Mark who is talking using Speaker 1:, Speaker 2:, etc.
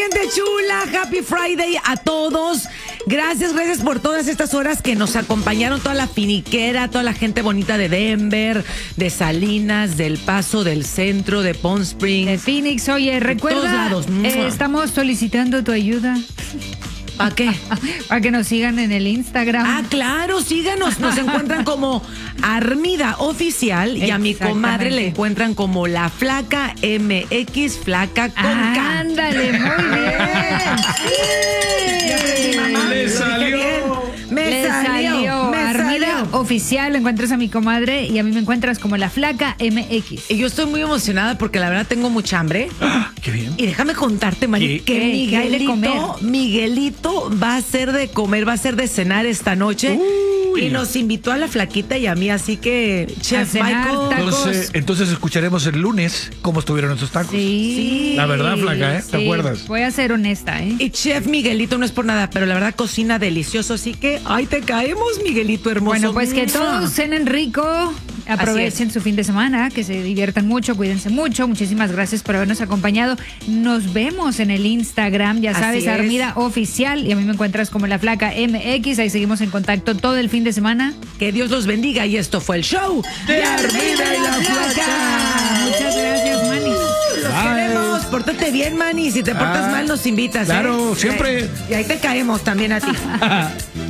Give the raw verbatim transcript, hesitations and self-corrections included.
Speaker 1: gente chula, Happy Friday a todos. Gracias, gracias por todas estas horas que nos acompañaron, toda la finiquera, toda la gente bonita de Denver, de Salinas, del Paso, del Centro, de Palm Springs.
Speaker 2: De Phoenix. Oye, recuerda,
Speaker 1: todos lados.
Speaker 2: eh, estamos solicitando tu ayuda.
Speaker 1: ¿Para qué?
Speaker 2: Para que nos sigan en el Instagram.
Speaker 1: Ah, claro, síganos. Nos encuentran como Armida Oficial y a mi comadre le encuentran como La Flaca M X, Flaca con K.
Speaker 2: Ándale, muy bien.
Speaker 3: Le salió.
Speaker 1: Me
Speaker 2: Le
Speaker 1: salió,
Speaker 2: salió.
Speaker 1: me
Speaker 2: Armida
Speaker 1: salió.
Speaker 2: Oficial, encuentras a mi comadre y a mí me encuentras como La Flaca M X.
Speaker 1: Y yo estoy muy emocionada porque la verdad tengo mucha hambre.
Speaker 3: Ah, qué bien.
Speaker 1: Y déjame contarte, Mari,
Speaker 3: ¿Qué?
Speaker 1: que
Speaker 2: ¿Qué? ¿Qué hay de comer?
Speaker 1: Miguelito, Miguelito va a ser de comer, va a ser de cenar esta noche.
Speaker 3: Uy.
Speaker 1: Y nos invitó a la flaquita y a mí, así que, Chef
Speaker 2: cenar
Speaker 1: Michael.
Speaker 2: tacos.
Speaker 3: Entonces, entonces escucharemos el lunes cómo estuvieron esos tacos.
Speaker 2: Sí.
Speaker 3: La verdad, Flaca, ¿eh? ¿Te
Speaker 2: Sí,
Speaker 3: acuerdas?
Speaker 2: Voy a ser honesta, ¿eh?
Speaker 1: Y Chef Miguelito no es por nada, pero la verdad cocina delicioso, así que ahí te caemos, Miguelito hermoso.
Speaker 2: Bueno, pues que todos cenen rico, aprovechen
Speaker 1: es.
Speaker 2: su fin de semana, que se diviertan mucho, cuídense mucho. Muchísimas gracias por habernos acompañado. Nos vemos en el Instagram, ya
Speaker 1: Así
Speaker 2: sabes,
Speaker 1: es.
Speaker 2: Armida Oficial, y a mí me encuentras como La Flaca M X. Ahí seguimos en contacto todo el fin de semana.
Speaker 1: Que Dios los bendiga y esto fue el show
Speaker 3: de Armida y la Flaca.
Speaker 2: Muchas gracias, Manny.
Speaker 1: Los queremos, pórtate bien, Manny. Si te portas
Speaker 3: Ah,
Speaker 1: mal, nos invitas.
Speaker 3: claro,
Speaker 1: ¿eh?
Speaker 3: siempre.
Speaker 1: Y ahí te caemos también a ti.